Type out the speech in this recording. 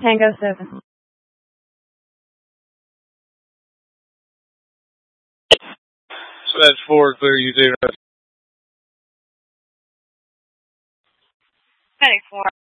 Tango 7. So that's 4, clear you 0. Heading 4.